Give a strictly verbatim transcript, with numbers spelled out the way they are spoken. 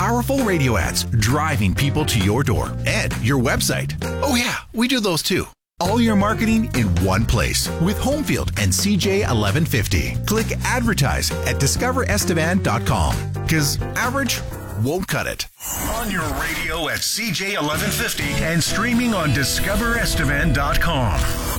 powerful radio ads driving people to your door and your website. Oh yeah, we do those too. All your marketing in one place with Homefield and C J eleven fifty. Click advertise at discover estevan dot com because average won't cut it. On your radio at C J eleven fifty and streaming on discover estevan dot com.